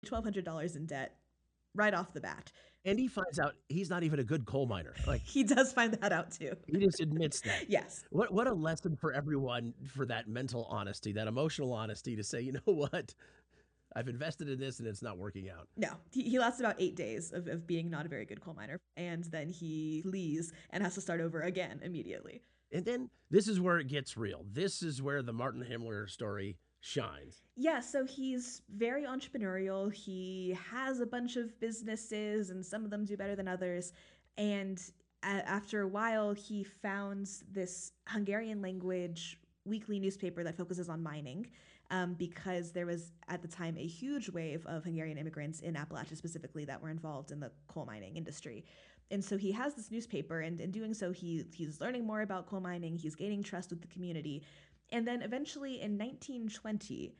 $1,200 in debt right off the bat. And he finds out he's not even a good coal miner. Like, He does find that out too. he just admits that. Yes. What a lesson for everyone, for that mental honesty, that emotional honesty, to say, you know what? I've invested in this and it's not working out. No, he lasts about 8 days of being not a very good coal miner. And then he leaves and has to start over again immediately. And then this is where it gets real. This is where the Martin Himmler story shines. Yeah, so he's very entrepreneurial. He has a bunch of businesses, and some of them do better than others. And after a while, he founds this Hungarian language weekly newspaper that focuses on mining, because there was at the time a huge wave of Hungarian immigrants in Appalachia specifically that were involved in the coal mining industry. And so he has this newspaper, and in doing so, he's learning more about coal mining. He's gaining trust with the community. And then eventually in 1920,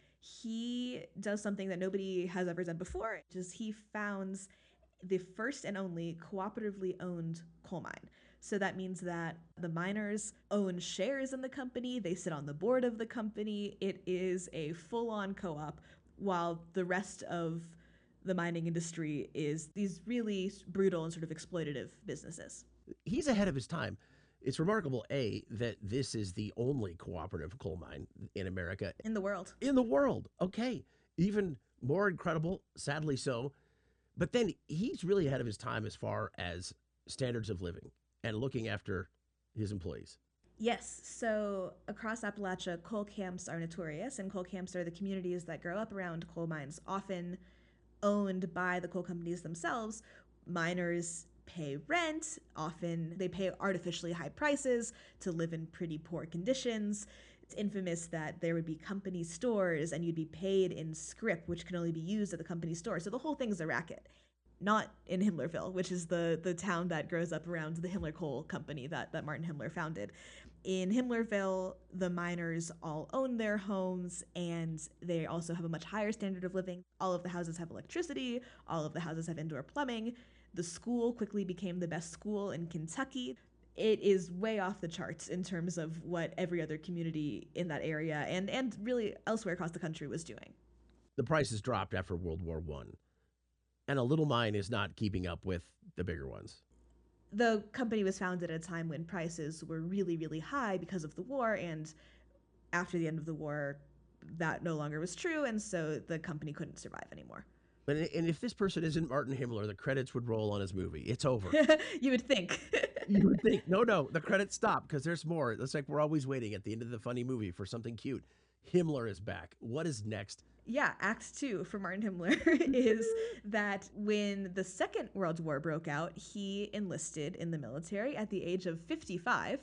he does something that nobody has ever done before, which is he founds the first and only cooperatively owned coal mine. So that means that the miners own shares in the company, they sit on the board of the company. It is a full-on co-op, while the rest of the mining industry is these really brutal and sort of exploitative businesses. He's ahead of his time. It's remarkable, A, that this is the only cooperative coal mine in America. In the world. In the world. Okay. Even more incredible, sadly so. But then he's really ahead of his time as far as standards of living and looking after his employees. Yes, so across Appalachia, coal camps are notorious, and coal camps are the communities that grow up around coal mines, often owned by the coal companies themselves. Miners pay rent, often they pay artificially high prices to live in pretty poor conditions. It's infamous that there would be company stores and you'd be paid in scrip, which can only be used at the company store. So the whole thing's a racket. Not in Himmlerville, which is the town that grows up around the Himmler Coal Company that Martin Himmler founded. In Himmlerville, the miners all own their homes, and they also have a much higher standard of living. All of the houses have electricity, all of the houses have indoor plumbing. The school quickly became the best school in Kentucky. It is way off the charts in terms of what every other community in that area and really elsewhere across the country was doing. The prices dropped after World War I, and a little mine is not keeping up with the bigger ones. The company was founded at a time when prices were really, really high because of the war, and after the end of the war, that no longer was true, and so the company couldn't survive anymore. And if this person isn't Martin Himmler, the credits would roll on his movie. It's over. You would think. You would think, no, the credits stop because there's more. It's like we're always waiting at the end of the funny movie for something cute. Himmler is back. What is next? Yeah, Act 2 for Martin Himmler is that when the Second World War broke out, he enlisted in the military at the age of 55.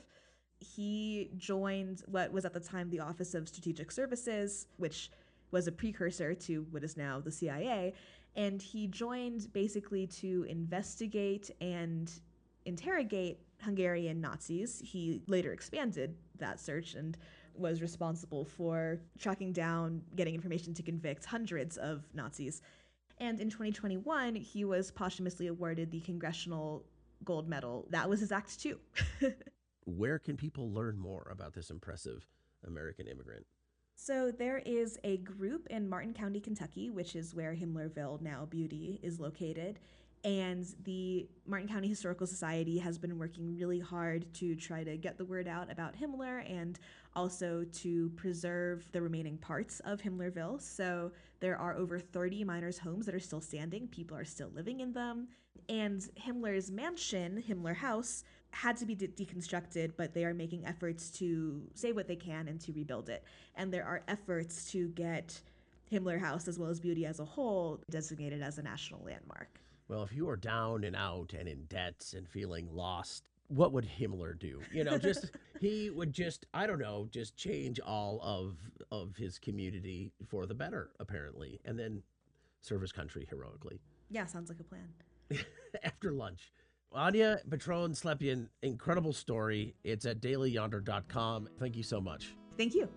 He joined what was at the time the Office of Strategic Services, which was a precursor to what is now the CIA, and he joined basically to investigate and interrogate Hungarian Nazis. He later expanded that search and was responsible for tracking down, getting information to convict hundreds of Nazis. And in 2021, he was posthumously awarded the Congressional Gold Medal. That was his Act 2. Where can people learn more about this impressive American immigrant? So there is a group in Martin County, Kentucky, which is where Himmlerville, now Beauty, is located. And the Martin County Historical Society has been working really hard to try to get the word out about Himmler and also to preserve the remaining parts of Himmlerville. So there are over 30 miners' homes that are still standing. People are still living in them. And Himmler's mansion, Himmler House, had to be deconstructed, but they are making efforts to save what they can and to rebuild it. And there are efforts to get Himmler House, as well as Beauty as a whole, designated as a national landmark. Well, if you are down and out and in debt and feeling lost, what would Himmler do? He would I don't know, just change all of his community for the better, apparently, and then serve his country heroically. Yeah, sounds like a plan. After lunch. Anya Petrone-Slepian, incredible story. It's at dailyyonder.com. Thank you so much. Thank you.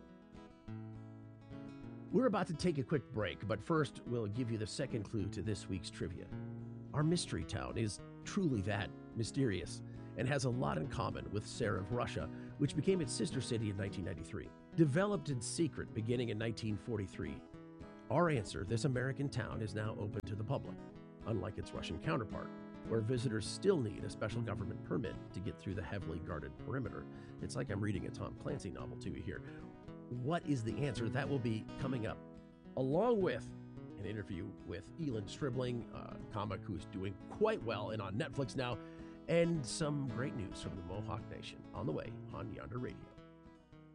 We're about to take a quick break, but first we'll give you the second clue to this week's trivia. Our mystery town is truly that mysterious and has a lot in common with Sarov, Russia, which became its sister city in 1993. Developed in secret beginning in 1943, Our answer, this American town, is now open to the public, unlike its Russian counterpart, where visitors still need a special government permit to get through the heavily guarded perimeter. It's like I'm reading a Tom Clancy novel to you here. What is the answer? That will be coming up, along with an interview with Elin Stribling, a comic who's doing quite well and on Netflix now, and some great news from the Mohawk Nation on the way on Yonder Radio.